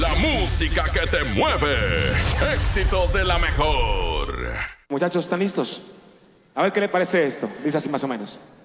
La música que te mueve. Éxitos de la mejor. Muchachos, ¿están listos? A ver qué le parece esto. Dice así más o menos.